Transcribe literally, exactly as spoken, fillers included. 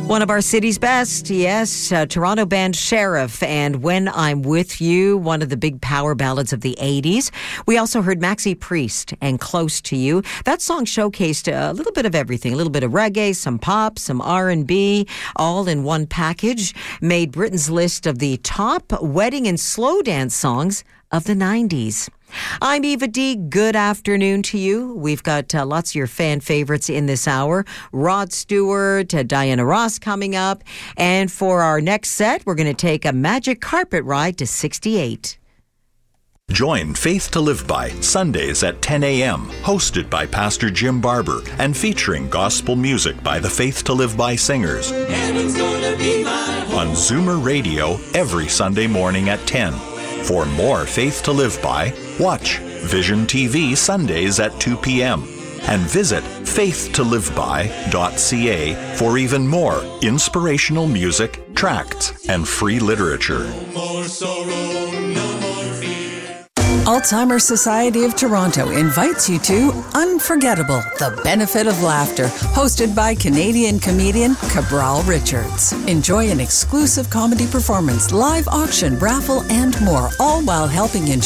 One of our city's best, yes, uh, Toronto band Sheriff and When I'm With You, one of the big power ballads of the eighties. We also heard Maxi Priest and Close to You. That song showcased a little bit of everything, a little bit of reggae, some pop, some R and B, all in one package. Made Britain's list of the top wedding and slow dance songs of the nineties. I'm Eva D. Good afternoon to you. We've got uh, lots of your fan favorites in this hour. Rod Stewart, uh, Diana Ross coming up. And for our next set, we're going to take a magic carpet ride to sixty-eight. Join Faith to Live By Sundays at ten a.m., hosted by Pastor Jim Barber and featuring gospel music by the Faith to Live By singers. Heaven's gonna be my home. On Zoomer Radio every Sunday morning at ten. For more Faith to Live By, watch Vision T V Sundays at two p.m. and visit faith to live by dot c a for even more inspirational music, tracts, and free literature. No more sorrow, no more fear. Alzheimer's Society of Toronto invites you to Unforgettable, The Benefit of Laughter, hosted by Canadian comedian Cabral Richards. Enjoy an exclusive comedy performance, live auction, raffle, and more, all while helping ensure